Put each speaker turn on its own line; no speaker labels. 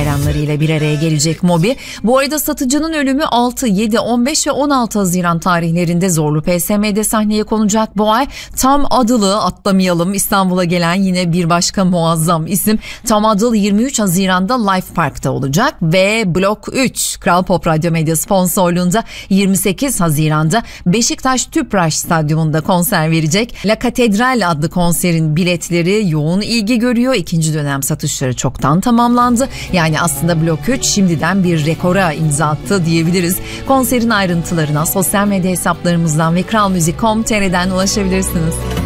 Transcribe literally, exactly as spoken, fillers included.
hayranlarıyla bir araya gelecek Moby. Bu arada satıcının ölümü altı, yedi, on beş ve on altı Haziran tarihlerinde Zorlu P S M'de sahneye konacak bu ay. Tam Adıl'ı atlamayalım, İstanbul'a gelen yine bir başka muazzam isim. Tam Adıl yirmi üç Haziran'da Life Park'ta olacak ve Blok üç Kral Pop Radyo Medya sponsorluğunda yirmi sekiz Haziran'da Beşiktaş Tüpraş Stadyumunda konser verecek. La Catedral adlı konserin biletleri yoğun ilgi görüyor. İkinci dönem satışları çoktan tamamlandı. Yani aslında Blok üç şimdiden bir rekora imza attı diyebiliriz. Konserin ayrıntılarına sosyal medya hesaplarımızdan ve kral müzik nokta com nokta tr'den ulaşabilirsiniz.